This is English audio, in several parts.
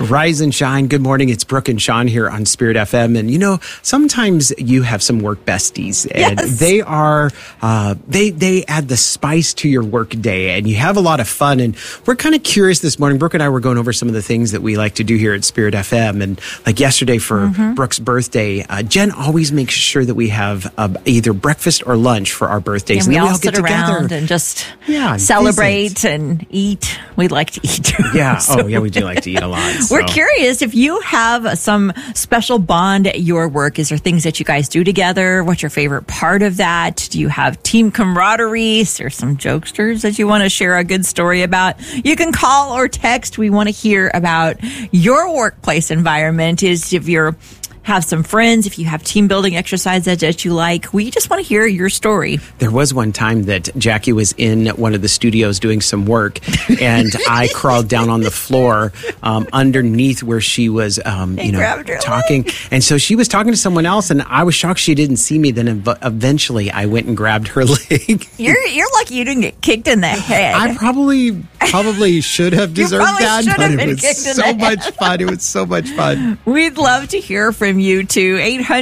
Rise and shine. Good morning. It's Brooke and Sean here on Spirit FM. And, sometimes you have some work besties. And they are, they add the spice to your work day. And you have a lot of fun. And we're kind of curious this morning. Brooke and I were going over some of the things that we like to do here at Spirit FM. And like yesterday for Brooke's birthday, Jen always makes sure that we have either breakfast or lunch for our birthdays. And we all get sit together around and just celebrate and eat. We like to eat. Yeah. We do like to eat a lot. We're curious if you have some special bond at your work. Is there things that you guys do together? What's your favorite part of that? Do you have team camaraderie? Is there some jokesters that you want to share a good story about? You can call or text. We want to hear about your workplace environment. If you're have some friends, if you have team building exercises that you like, we just want to hear your story. There was one time that Jackie was in one of the studios doing some work, and I crawled down on the floor underneath where she was, talking. And so she was talking to someone else, and I was shocked she didn't see me. Then eventually I went and grabbed her leg. You're lucky you didn't get kicked in the head. I probably should have deserved that, but it was so much fun. It was so much fun. We'd love to hear from you too.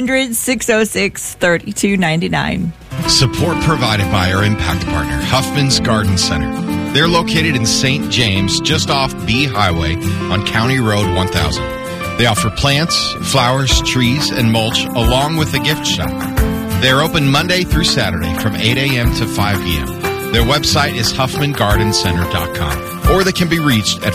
800-606-3299. Support provided by our impact partner, Huffman's Garden Center. They're located in St. James, just off B Highway on County Road 1000. They offer plants, flowers, trees, and mulch, along with a gift shop. They're open Monday through Saturday from 8 a.m. to 5 p.m. Their website is huffmangardencenter.com, or they can be reached at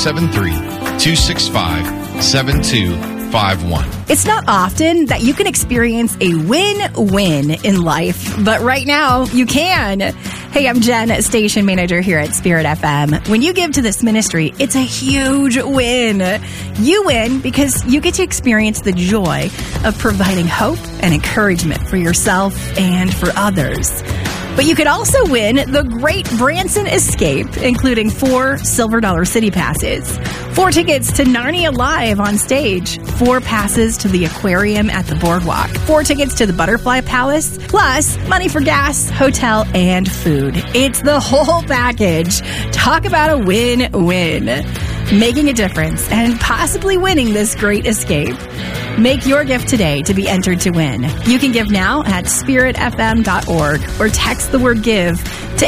573-265-7251. It's not often that you can experience a win-win in life, but right now you can. Hey, I'm Jen, station manager here at Spirit FM. When you give to this ministry, it's a huge win. You win because you get to experience the joy of providing hope and encouragement for yourself and for others. But you could also win the Great Branson Escape, including 4 Silver Dollar City passes, 4 tickets to Narnia Live on stage, 4 passes to the aquarium at the boardwalk, 4 tickets to the Butterfly Palace, plus money for gas, hotel, and food. It's the whole package. Talk about a win-win. Making a difference and possibly winning this great escape. Make your gift today to be entered to win. You can give now at spiritfm.org or text the word GIVE to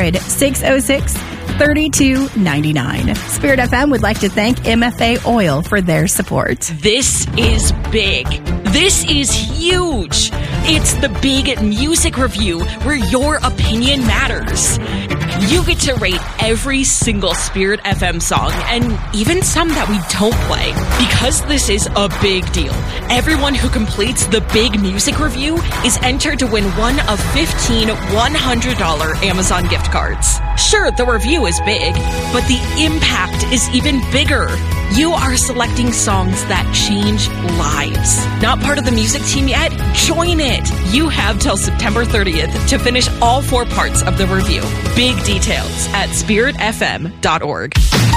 800-606-3299. Spirit FM would like to thank MFA Oil for their support. This is big. This is huge. It's the Big Music Review where your opinion matters. You get to rate every single Spirit FM song and even some that we don't play. Because this is a big deal, everyone who completes the Big Music Review is entered to win one of 15 $100 Amazon gift cards. Sure, the review is big, but the impact is even bigger. You are selecting songs that change lives. Not part of the music team yet? Join it. You have till September 30th to finish all 4 parts of the review. Big details at spiritfm.org.